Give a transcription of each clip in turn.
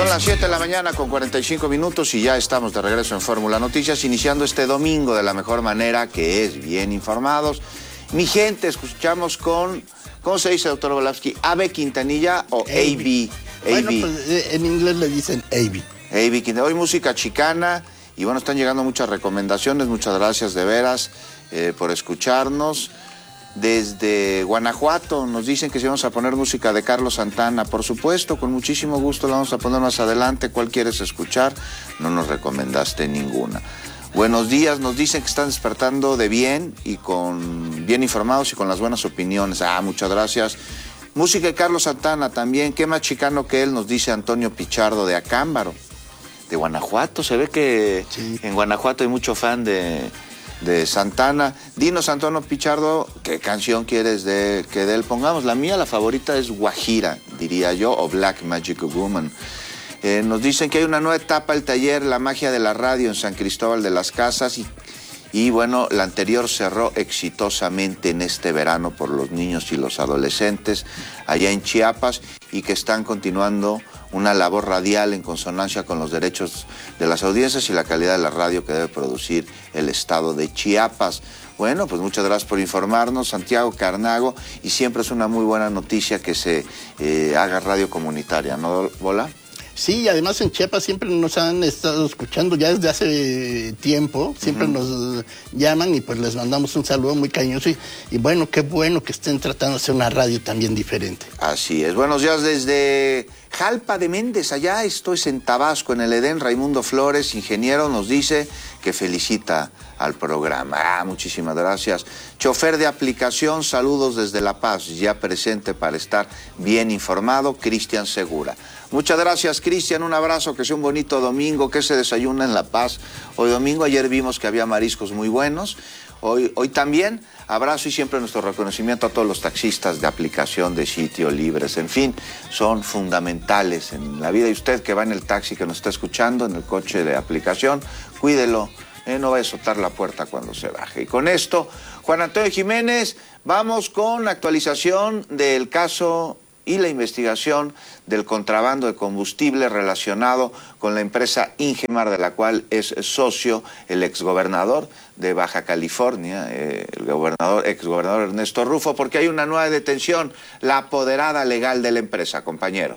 Son las 7 de la mañana con 45 minutos y ya estamos de regreso en Fórmula Noticias, iniciando este domingo de la mejor manera, que es bien informados. Mi gente, escuchamos con, ¿cómo se dice, doctor Volavsky? ¿AB Quintanilla o AB? Bueno, pues en inglés le dicen AB. AB Quintanilla. Hoy música chicana y bueno, están llegando muchas recomendaciones. Muchas gracias de veras por escucharnos. Desde Guanajuato nos dicen que si vamos a poner música de Carlos Santana, por supuesto, con muchísimo gusto la vamos a poner más adelante. ¿Cuál quieres escuchar? No nos recomendaste ninguna. Buenos días, nos dicen que están despertando de bien y bien informados y con las buenas opiniones. Muchas gracias. Música de Carlos Santana también, qué más chicano que él, nos dice Antonio Pichardo de Acámbaro, de Guanajuato. Se ve que sí, en Guanajuato hay mucho fan de Santana. Dinos, Antonio Pichardo, ¿qué canción quieres que de él pongamos? La mía, la favorita es Guajira, diría yo, o Black Magic Woman. Nos dicen que hay una nueva etapa, el taller La Magia de la Radio en San Cristóbal de las Casas y bueno, la anterior cerró exitosamente en este verano por los niños y los adolescentes allá en Chiapas y que están continuando una labor radial en consonancia con los derechos de las audiencias y la calidad de la radio que debe producir el estado de Chiapas. Bueno, pues muchas gracias por informarnos, Santiago Carnago, y siempre es una muy buena noticia que se haga radio comunitaria, ¿no, Bola? Sí, además en Chiapas siempre nos han estado escuchando ya desde hace tiempo, siempre nos llaman y pues les mandamos un saludo muy cariñoso y bueno, qué bueno que estén tratando de hacer una radio también diferente. Así es, buenos días desde Jalpa de Méndez, allá esto es en Tabasco, en el Edén. Raimundo Flores, ingeniero, nos dice que felicita al programa. Muchísimas gracias. Chofer de aplicación, saludos desde La Paz, ya presente para estar bien informado, Cristian Segura. Muchas gracias, Cristian, un abrazo, que sea un bonito domingo, que se desayuna en La Paz hoy domingo. Ayer vimos que había mariscos muy buenos, hoy también. Abrazo y siempre nuestro reconocimiento a todos los taxistas de aplicación, de sitio, libres, en fin, son fundamentales en la vida. Y usted que va en el taxi, que nos está escuchando, en el coche de aplicación, cuídelo, no vaya a soltar la puerta cuando se baje. Y con esto, Juan Antonio Jiménez, vamos con la actualización del caso y la investigación del contrabando de combustible relacionado con la empresa Ingemar, de la cual es socio el exgobernador de Baja California, el exgobernador Ernesto Rufo, porque hay una nueva detención, la apoderada legal de la empresa, compañero.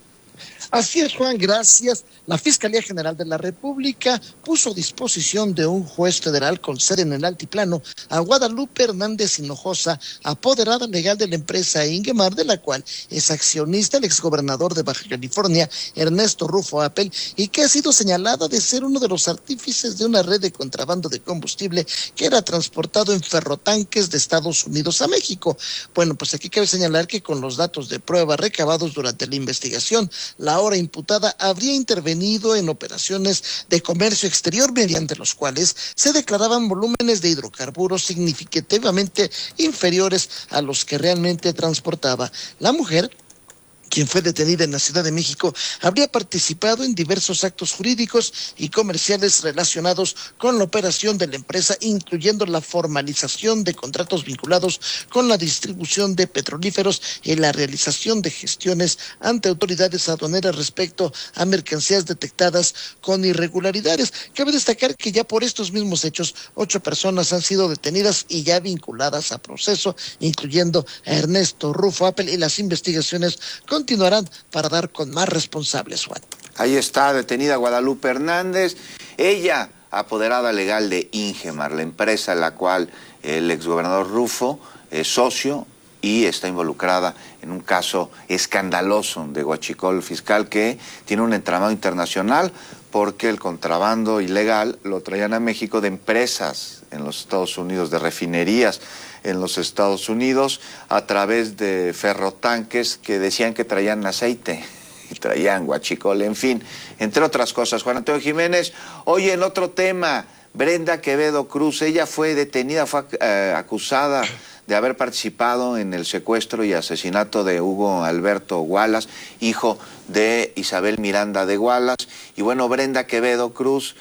Así es, Juan, gracias. La Fiscalía General de la República puso a disposición de un juez federal con sede en el Altiplano a Guadalupe Hernández Hinojosa, apoderada legal de la empresa Ingemar, de la cual es accionista el exgobernador de Baja California, Ernesto Rufo Appel, y que ha sido señalada de ser uno de los artífices de una red de contrabando de combustible que era transportado en ferrotanques de Estados Unidos a México. Bueno, pues aquí cabe señalar que con los datos de prueba recabados durante la investigación, la ahora imputada habría intervenido en operaciones de comercio exterior mediante los cuales se declaraban volúmenes de hidrocarburos significativamente inferiores a los que realmente transportaba. La mujer, quien fue detenida en la Ciudad de México, habría participado en diversos actos jurídicos y comerciales relacionados con la operación de la empresa, incluyendo la formalización de contratos vinculados con la distribución de petrolíferos y la realización de gestiones ante autoridades aduaneras respecto a mercancías detectadas con irregularidades. Cabe destacar que ya por estos mismos hechos, 8 personas han sido detenidas y ya vinculadas a proceso, incluyendo a Ernesto Rufo Appel, y las investigaciones continuarán para dar con más responsables, Juan. Ahí está, detenida Guadalupe Hernández, ella apoderada legal de Ingemar, la empresa en la cual el exgobernador Rufo es socio y está involucrada en un caso escandaloso de huachicol fiscal que tiene un entramado internacional porque el contrabando ilegal lo traían a México de empresas en los Estados Unidos, de refinerías en los Estados Unidos, a través de ferrotanques que decían que traían aceite y traían huachicol, en fin, entre otras cosas. Juan Antonio Jiménez, oye, en otro tema, Brenda Quevedo Cruz, ella fue detenida, fue acusada de haber participado en el secuestro y asesinato de Hugo Alberto Wallace, hijo de Isabel Miranda de Wallace. Y bueno, Brenda Quevedo Cruz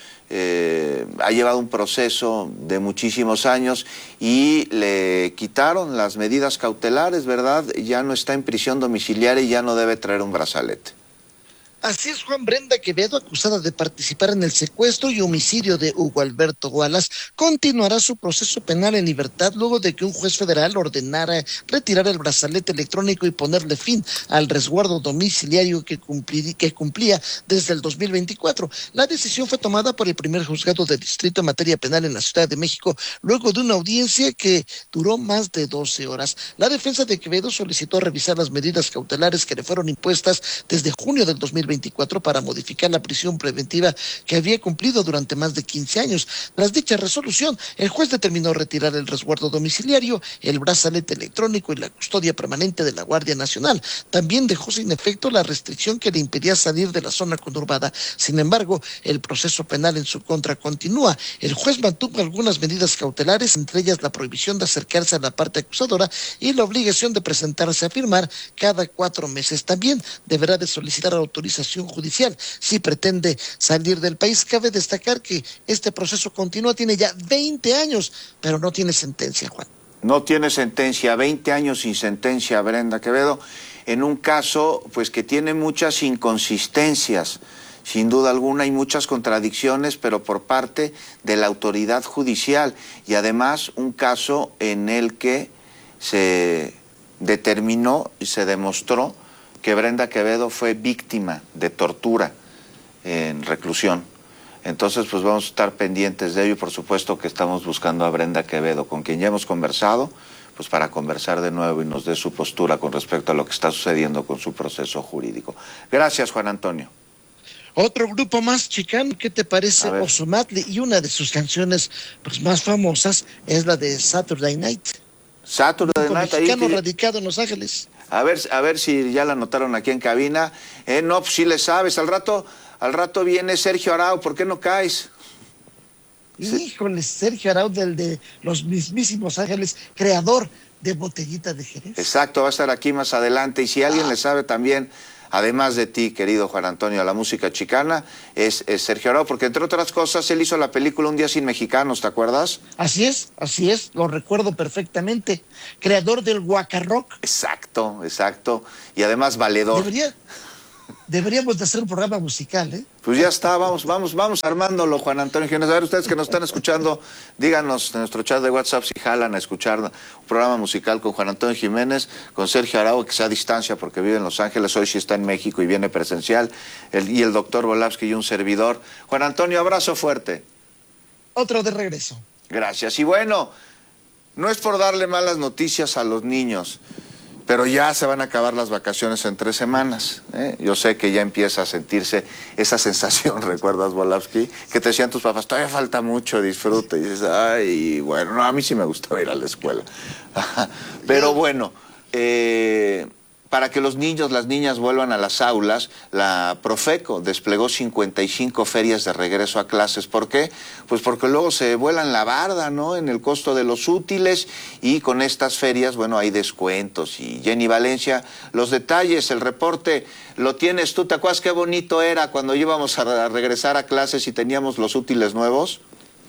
ha llevado un proceso de muchísimos años y le quitaron las medidas cautelares, ¿verdad? Ya no está en prisión domiciliaria y ya no debe traer un brazalete. Así es, Juan. Brenda Quevedo, acusada de participar en el secuestro y homicidio de Hugo Alberto Wallace, continuará su proceso penal en libertad luego de que un juez federal ordenara retirar el brazalete electrónico y ponerle fin al resguardo domiciliario que cumplía desde el 2024. La decisión fue tomada por el primer juzgado de distrito en materia penal en la Ciudad de México, luego de una audiencia que duró más de 12 horas. La defensa de Quevedo solicitó revisar las medidas cautelares que le fueron impuestas desde junio del 2024 para modificar la prisión preventiva que había cumplido durante más de 15 años. Tras dicha resolución, el juez determinó retirar el resguardo domiciliario, el brazalete electrónico y la custodia permanente de la Guardia Nacional. También dejó sin efecto la restricción que le impedía salir de la zona conurbada. Sin embargo, el proceso penal en su contra continúa. El juez mantuvo algunas medidas cautelares, entre ellas la prohibición de acercarse a la parte acusadora y la obligación de presentarse a firmar cada 4 meses. También deberá de solicitar autorización judicial si pretende salir del país. Cabe destacar que este proceso continúa, tiene ya 20 años, pero no tiene sentencia, Juan. No tiene sentencia, 20 años sin sentencia, Brenda Quevedo, en un caso pues que tiene muchas inconsistencias. Sin duda alguna hay muchas contradicciones, pero por parte de la autoridad judicial, y además un caso en el que se determinó y se demostró que Brenda Quevedo fue víctima de tortura en reclusión. Entonces, pues vamos a estar pendientes de ello, y por supuesto que estamos buscando a Brenda Quevedo, con quien ya hemos conversado, pues para conversar de nuevo y nos dé su postura con respecto a lo que está sucediendo con su proceso jurídico. Gracias, Juan Antonio. Otro grupo más chicano, ¿qué te parece? Ozomatli, y una de sus canciones pues, más famosas es la de Saturday Night. Saturday Night, mexicano ahí radicado en Los Ángeles. A ver si ya la anotaron aquí en cabina. No, pues sí le sabes. Al rato viene Sergio Arau, ¿por qué no caes? Híjole, Sergio Arau, del de los mismísimos Ángeles, creador de Botellita de Jerez. Exacto, va a estar aquí más adelante. Y si alguien le sabe también, además de ti, querido Juan Antonio, a la música chicana, es Sergio Arau, porque entre otras cosas él hizo la película Un Día Sin Mexicanos, ¿te acuerdas? Así es, lo recuerdo perfectamente. Creador del Guacarrock. Exacto. Y además valedor. Deberíamos de hacer un programa musical, ¿eh? Pues ya está, vamos armándolo, Juan Antonio Jiménez. A ver, ustedes que nos están escuchando, díganos en nuestro chat de WhatsApp si jalan a escuchar un programa musical con Juan Antonio Jiménez, con Sergio Arau, que sea a distancia porque vive en Los Ángeles, hoy sí está en México y viene presencial, y el doctor Volavsky y un servidor. Juan Antonio, abrazo fuerte. Otro de regreso. Gracias. Y bueno, no es por darle malas noticias a los niños, pero ya se van a acabar las vacaciones en 3 semanas. Yo sé que ya empieza a sentirse esa sensación, ¿recuerdas, Volavsky? Que te decían tus papás, todavía falta mucho, disfruta. Y dices, ay, bueno, no, a mí sí me gustaba ir a la escuela. Pero bueno, para que los niños, las niñas vuelvan a las aulas, la Profeco desplegó 55 ferias de regreso a clases. ¿Por qué? Pues porque luego se vuelan la barda, ¿no?, en el costo de los útiles, y con estas ferias, bueno, hay descuentos. Y Jenny Valencia, los detalles, el reporte, lo tienes tú. ¿Te acuerdas qué bonito era cuando íbamos a regresar a clases y teníamos los útiles nuevos?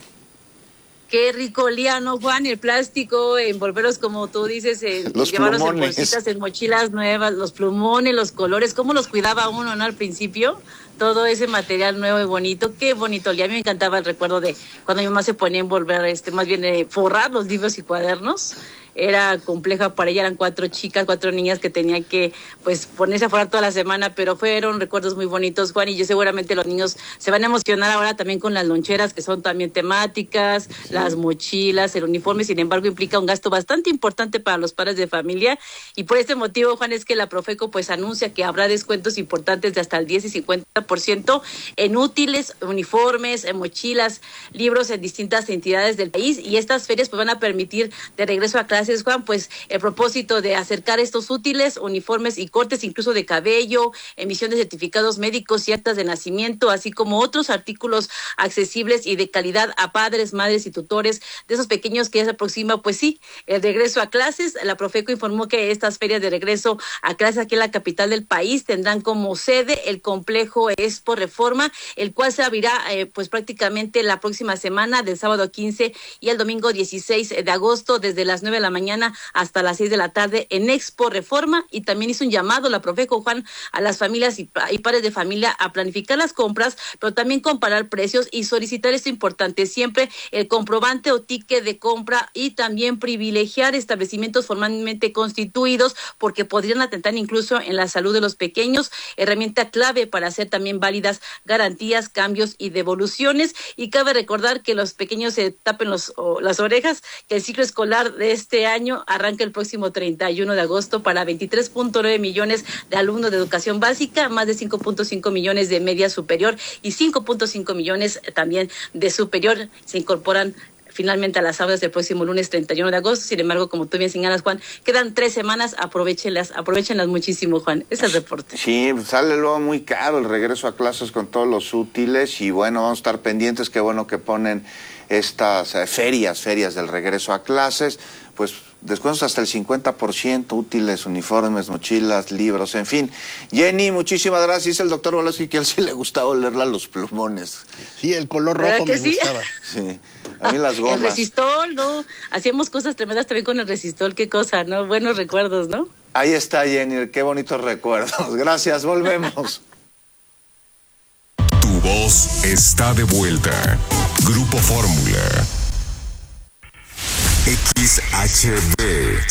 Qué rico olía, ¿no, Juan? El plástico, envolverlos como tú dices, llevarlos en bolsitas, en mochilas nuevas, los plumones, los colores, cómo los cuidaba uno, ¿no? Al principio, todo ese material nuevo y bonito, qué bonito olía. A mí me encantaba el recuerdo de cuando mi mamá se ponía a envolver, más bien forrar los libros y cuadernos. Era compleja para ella, eran 4 niñas que tenían que pues ponerse a forrar toda la semana, pero fueron recuerdos muy bonitos, Juan, y yo seguramente los niños se van a emocionar ahora también con las loncheras, que son también temáticas, sí, las mochilas, el uniforme. Sin embargo, implica un gasto bastante importante para los padres de familia, y por este motivo, Juan, es que la Profeco pues anuncia que habrá descuentos importantes de hasta el 10 y 50% en útiles, uniformes, en mochilas, libros en distintas entidades del país, y estas ferias pues van a permitir de regreso a clases, Juan, pues el propósito de acercar estos útiles, uniformes y cortes incluso de cabello, emisión de certificados médicos y actas de nacimiento, así como otros artículos accesibles y de calidad a padres, madres y tutores de esos pequeños que ya se aproxima, pues sí, el regreso a clases. La Profeco informó que estas ferias de regreso a clases aquí en la capital del país tendrán como sede el complejo Expo Reforma, el cual se abrirá pues prácticamente la próxima semana, del sábado 15 y el domingo 16 de agosto, desde las 9 de la la mañana hasta las 6 de la tarde en Expo Reforma, y también hizo un llamado la Profeco, Juan, a las familias y padres de familia a planificar las compras, pero también comparar precios y solicitar, esto importante, siempre el comprobante o ticket de compra, y también privilegiar establecimientos formalmente constituidos porque podrían atentar incluso en la salud de los pequeños, herramienta clave para hacer también válidas garantías, cambios y devoluciones. Y cabe recordar que los pequeños se tapen las orejas, que el ciclo escolar de este año arranca el próximo 31 de agosto para 23.9 millones de alumnos de educación básica, más de 5.5 millones de media superior y 5.5 millones también de superior se incorporan finalmente a las aulas del próximo lunes 31 de agosto. Sin embargo, como tú bien señalas, Juan, quedan 3 semanas, aprovechenlas muchísimo, Juan. Ese es el reporte. Sí, sale luego muy caro el regreso a clases con todos los útiles, y bueno, vamos a estar pendientes. Qué bueno que ponen estas ferias del regreso a clases, pues descuentos hasta el 50%, útiles, uniformes, mochilas, libros, en fin. Jenny, muchísimas gracias. Dice el doctor Volosky que a él sí le gustaba olerla los plumones. Sí, el color rojo me gustaba. Sí, a mí las gomas. El Resistol, ¿no? Hacíamos cosas tremendas también con el Resistol, qué cosa, ¿no? Buenos recuerdos, ¿no? Ahí está, Jenny, qué bonitos recuerdos. Gracias, volvemos. Tu voz está de vuelta. Grupo Fórmula. XHB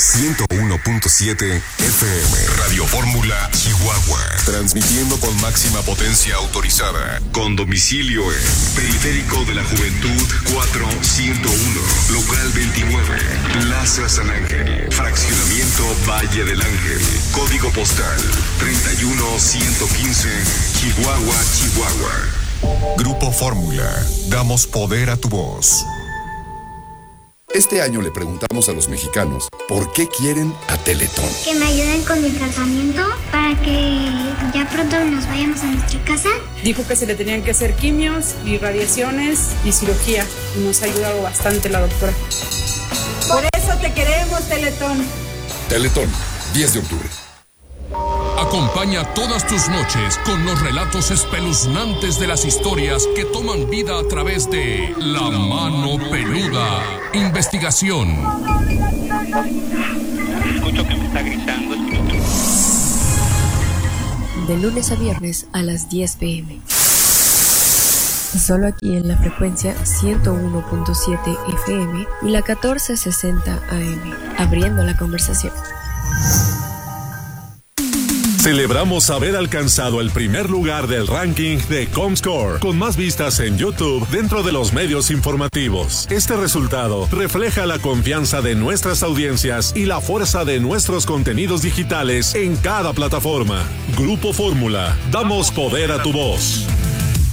101.7 FM Radio Fórmula Chihuahua, transmitiendo con máxima potencia autorizada, con domicilio en Periférico de la Juventud 4101, local 29, Plaza San Ángel, fraccionamiento Valle del Ángel, código postal 31115, Chihuahua, Chihuahua. Grupo Fórmula, damos poder a tu voz. Este año le preguntamos a los mexicanos por qué quieren a Teletón. Que me ayuden con mi tratamiento para que ya pronto nos vayamos a nuestra casa. Dijo que se le tenían que hacer quimios y radiaciones y cirugía. Y nos ha ayudado bastante la doctora. Por eso te queremos, Teletón. Teletón, 10 de octubre. Acompaña todas tus noches con los relatos espeluznantes de las historias que toman vida a través de La Mano Peluda. Investigación. Escucho que me está gritando. De lunes a viernes a las 10 p.m. Solo aquí en la frecuencia 101.7 FM y la 1460 AM. Abriendo la conversación. Celebramos haber alcanzado el primer lugar del ranking de Comscore, con más vistas en YouTube dentro de los medios informativos. Este resultado refleja la confianza de nuestras audiencias y la fuerza de nuestros contenidos digitales en cada plataforma. Grupo Fórmula, damos poder a tu voz.